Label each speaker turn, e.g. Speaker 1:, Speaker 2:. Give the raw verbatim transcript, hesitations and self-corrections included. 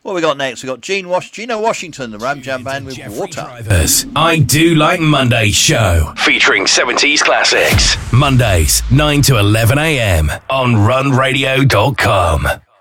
Speaker 1: What we got next? We got Gene Wash, Gino Washington, the Ram Jam Band with
Speaker 2: Jeffrey
Speaker 1: Water.
Speaker 2: Drivers. I Do Like Monday show.
Speaker 3: Featuring seventies classics.
Speaker 2: Mondays, nine to eleven a.m. on run radio dot com.